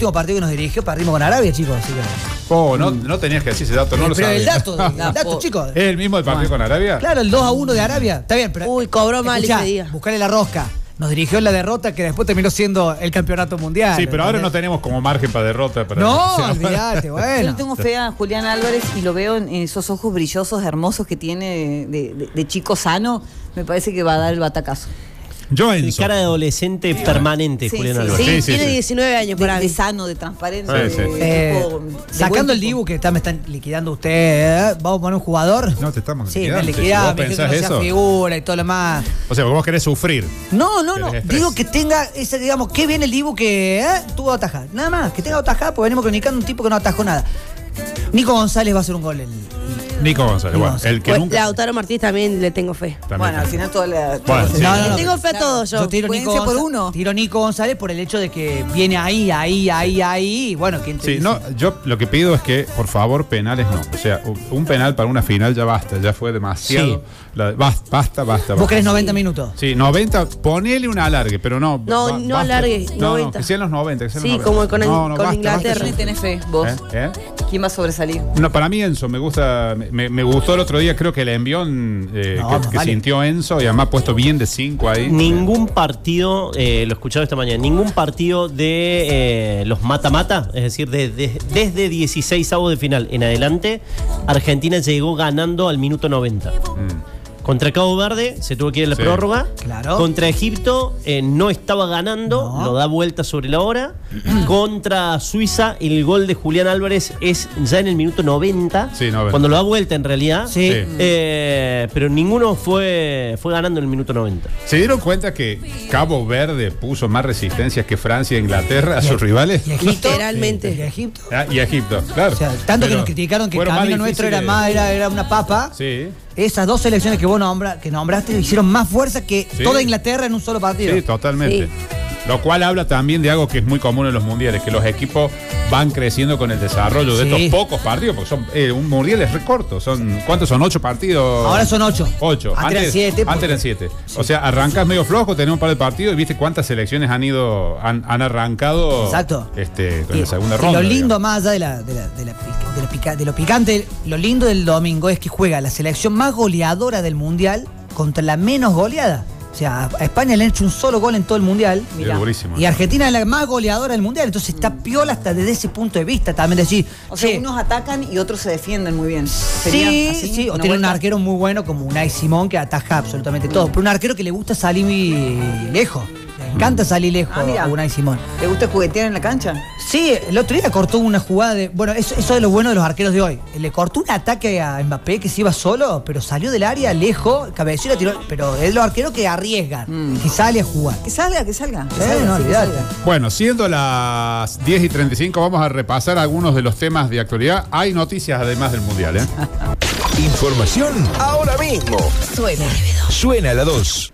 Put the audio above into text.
último partido que nos dirigió, perdimos con Arabia, chicos. Así que... no tenías que decir ese dato, no lo pero sabía. el dato, chicos. ¿Es el mismo del partido con Arabia? Claro, el 2-1 de Arabia. Está bien, pero. Uy, cobró mal ese día. Buscarle la rosca. Nos dirigió en la derrota que después terminó siendo el campeonato mundial. Sí, pero ahora no tenemos como margen para derrota. No, olvídate, bueno. Yo le tengo fe a Julián Álvarez y lo veo en esos ojos brillosos, hermosos que tiene de chico sano. Me parece que va a dar el batacazo. Yo Enzo. Cara de adolescente permanente, Sí, Julián sí, Álvarez. Sí, tiene 19 años por De ahí. sano, de transparente. Sí, sí. Sacando el Dibu que me están liquidando ustedes, ¿vamos a poner un jugador? No, te estamos Sí, me liquidando. liquidaba, ¿Vos me dijeron pensás que no sea eso? figura y todo lo más. O sea, vos querés sufrir. No. Querés estrés. Digo que tenga ese, digamos, qué bien el Dibu que tuvo atajar. Nada más, que tenga atajada, porque venimos cronicando un tipo que no atajó nada. Nico González va a hacer un gol. Nico González, bueno, el que Pues, nunca. Lautaro Martínez también le tengo fe. También. Bueno, al final todo le. Bueno, sí. No, Le tengo fe a todos yo. Yo tiro Nico Jueguense por González, uno. tiro Nico González por el hecho de que viene ahí. Y bueno, ¿quién te Sí, dice? no, yo lo que pido es que, por favor, penales no. O sea, un penal para una final ya basta, ya fue demasiado. Basta. ¿Vos querés 90 minutos? Sí, 90, ponele un alargue, pero no. No, no alargue, No, 90. que sean los 90. Que sean Sí, los 90. como con Inglaterra. ¿Quién tenés fe, vos? ¿Eh? ¿Quién va a sobresalir? No, para mí Enzo, me gusta, me gustó el otro día, creo que el envión que vale. sintió Enzo y además puesto bien de 5 ahí. Ningún partido, lo he escuchado esta mañana, ningún partido de los mata-mata, es decir, desde 16avos de final en adelante, Argentina llegó ganando al minuto 90. Contra Cabo Verde se tuvo que ir a la prórroga. Claro. Contra Egipto no estaba ganando, lo da vuelta sobre la hora. Contra Suiza el gol de Julián Álvarez es ya en el minuto 90. Sí, 90. Cuando lo da vuelta en realidad. Sí. Pero ninguno fue ganando en el minuto 90. ¿Se dieron cuenta que Cabo Verde puso más resistencias que Francia e Inglaterra a sus rivales? ¿Y Egipto? Literalmente. ¿Y Egipto? Y Egipto, claro. O sea, tanto que Pero nos criticaron que el fueron más camino nuestro era difíciles. más, era una papa. Sí. Esas dos selecciones que vos nombraste hicieron más fuerza que Sí. toda Inglaterra en un solo partido. Sí, totalmente. Sí. Lo cual habla también de algo que es muy común en los mundiales, que los equipos van creciendo con el desarrollo de Sí. estos pocos partidos, porque son un mundial es re corto. ¿Cuántos son? 8 partidos. Ahora son 8. 8. Antes eran 7. Antes eran 7. O sea, arrancas medio flojo, tenés un par de partidos y viste cuántas selecciones han arrancado. Exacto. Con la segunda Y ronda. lo lindo, digamos. más allá de lo picante, lo lindo del domingo es que juega la selección más goleadora del mundial contra la menos goleada. O sea, a España le han hecho un solo gol en todo el mundial. Es durísimo. Y Argentina es la más goleadora del mundial. Entonces está piola hasta desde ese punto de vista también decir. O sea, che, unos atacan y otros se defienden muy bien. ¿Sería Sí, así? sí, o ¿Una tiene un vuelta? arquero muy bueno como Unai Simón que ataja absolutamente todo. Pero un arquero que le gusta salir muy lejos. Le encanta salir lejos Ah, mira. a Unai Simón. ¿Te gusta juguetear en la cancha? Sí, el otro día cortó una jugada de. Bueno, eso es lo bueno de los arqueros de hoy. Le cortó un ataque a Mbappé que se iba solo, pero salió del área lejos, cabeció y la tiró. Pero es los arqueros que arriesgan, que sale a jugar. Que salga, que salga. Sí, Que salga, no, sí, que olvidate. salga. Bueno, siendo las 10:35, vamos a repasar algunos de los temas de actualidad. Hay noticias además del mundial, ¿eh? Información ahora mismo. Suena. Suena a la 2.